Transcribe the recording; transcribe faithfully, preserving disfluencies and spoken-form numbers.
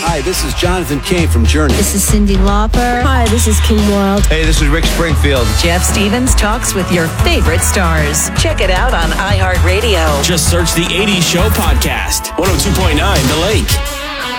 Hi, this is Jonathan Cain from Journey. This is Cyndi Lauper. Hi, this is Kim Wilde. Hey, this is Rick Springfield. Jeff Stevens talks with your favorite stars. Check it out on iHeartRadio. Just search the eighties Show podcast. one oh two point nine The Lake.